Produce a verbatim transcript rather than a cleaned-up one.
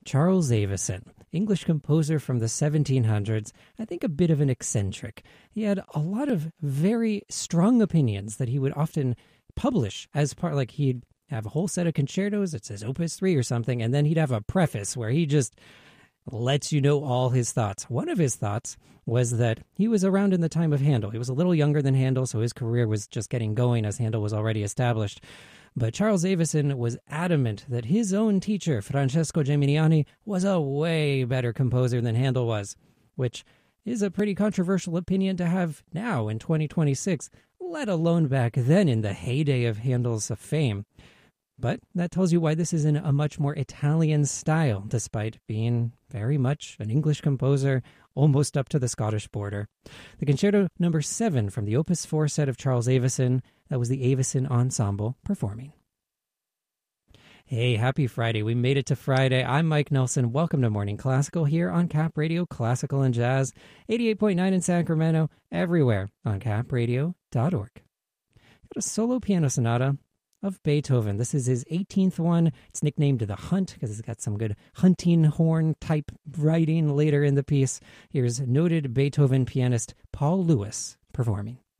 Charles Avison, English composer from the seventeen hundreds, I think a bit of an eccentric. He had a lot of very strong opinions that he would often publish as part, like he'd have a whole set of concertos, it says Opus three or something, and then he'd have a preface where he just lets you know all his thoughts. One of his thoughts was that he was around in the time of Handel. He was a little younger than Handel, so his career was just getting going as Handel was already established. But Charles Avison was adamant that his own teacher, Francesco Geminiani, was a way better composer than Handel was, which is a pretty controversial opinion to have now in twenty twenty-six, let alone back then in the heyday of Handel's fame. But that tells you why this is in a much more Italian style, despite being very much an English composer, almost up to the Scottish border. The Concerto number seven from the Opus four set of Charles Avison, that was the Avison Ensemble performing. Hey, happy Friday. We made it to Friday. I'm Mike Nelson. Welcome to Morning Classical here on Cap Radio Classical and Jazz, eighty-eight point nine in Sacramento, everywhere on cap radio dot org. Got a solo piano sonata of Beethoven. This is his eighteenth one. It's nicknamed The Hunt because it's got some good hunting horn type writing later in the piece. Here's noted Beethoven pianist Paul Lewis performing.